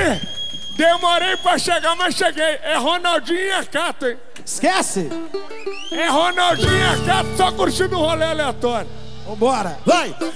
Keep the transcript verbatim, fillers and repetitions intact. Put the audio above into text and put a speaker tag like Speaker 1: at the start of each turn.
Speaker 1: Ih, demorei pra chegar, mas cheguei. É Ronaldinho e a Cato, hein?
Speaker 2: Esquece!
Speaker 1: É Ronaldinho e a Cato, só curtindo o rolê aleatório.
Speaker 2: Vambora! Vai!